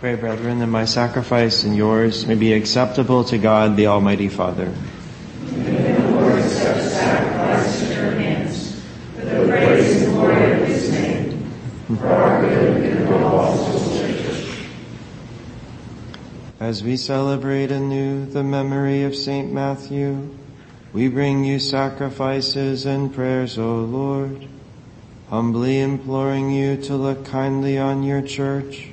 Pray, brethren, that my sacrifice and yours may be acceptable to God, the Almighty Father. May the Lord accept the sacrifice at your hands, for the praise and glory of his name, for our good and the law of his church. As we celebrate anew the memory of Saint Matthew, we bring you sacrifices and prayers, O Lord, humbly imploring you to look kindly on your church